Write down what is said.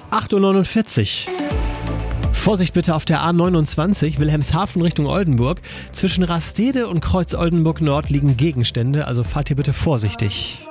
8:49 Uhr. Vorsicht bitte auf der A29, Wilhelmshaven Richtung Oldenburg. Zwischen Rastede und Kreuz Oldenburg Nord liegen Gegenstände, also fahrt hier bitte vorsichtig.